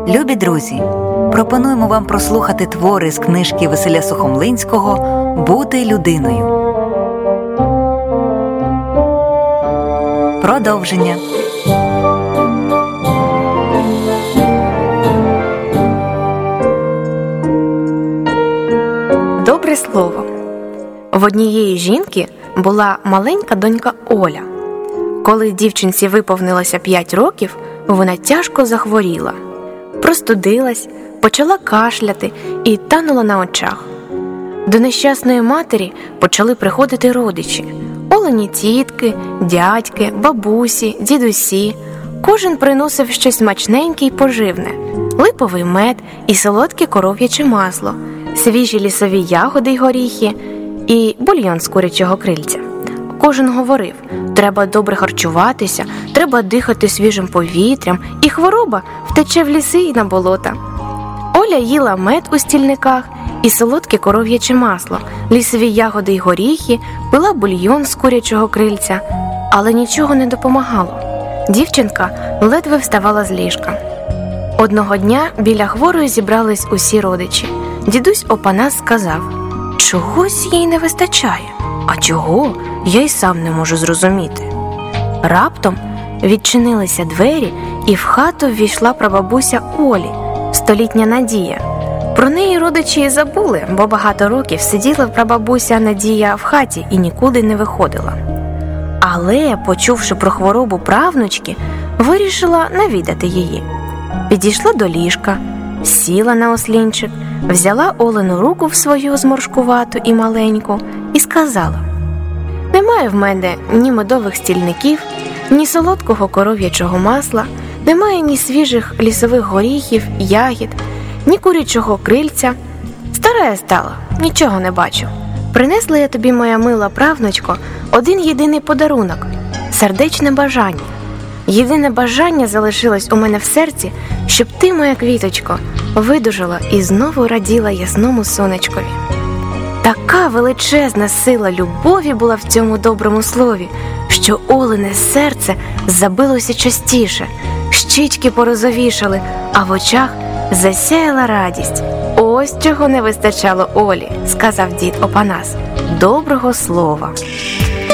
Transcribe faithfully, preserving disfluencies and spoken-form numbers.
Любі друзі, пропонуємо вам прослухати твори з книжки Василя Сухомлинського «Бути людиною». Продовження. Добре слово. В однієї жінки була маленька донька Оля. Коли дівчинці виповнилося п'ять років, вона тяжко захворіла. Простудилась, почала кашляти і танула на очах. До нещасної матері почали приходити родичі. Олені тітки, дядьки, бабусі, дідусі. Кожен приносив щось смачненьке й поживне. Липовий мед і солодке коров'яче масло, свіжі лісові ягоди й горіхи і бульйон з курячого крильця. Кожен говорив: треба добре харчуватися, треба дихати свіжим повітрям, і хвороба втече в ліси й на болота. Оля їла мед у стільниках і солодке коров'яче масло, лісові ягоди й горіхи, пила бульйон з курячого крильця, але нічого не допомагало. Дівчинка ледве вставала з ліжка. Одного дня біля хворої зібрались усі родичі. Дідусь Опанас сказав: «Чогось їй не вистачає. А чого, я й сам не можу зрозуміти». Раптом відчинилися двері, і в хату ввійшла прабабуся Олі, столітня Надія. Про неї родичі й забули, бо багато років сиділа прабабуся Надія в хаті і нікуди не виходила. Але, почувши про хворобу правнучки, вирішила навідати її. Підійшла до ліжка, сіла на ослінчик, взяла Олену руку в свою зморшкувату і маленьку і сказала: «Немає в мене ні медових стільників, ні солодкого коров'ячого масла, немає ні свіжих лісових горіхів, ягід, ні курячого крильця. Стара я стала, нічого не бачу. Принесла я тобі, моя мила правнучко, один єдиний подарунок – сердечне бажання. Єдине бажання залишилось у мене в серці, щоб ти, моя квіточко, видужала і знову раділа ясному сонечкові». Така величезна сила любові була в цьому доброму слові, що Олене серце забилося частіше, щічки порозовішали, а в очах засяяла радість. «Ось чого не вистачало Олі», – сказав дід Опанас – «доброго слова».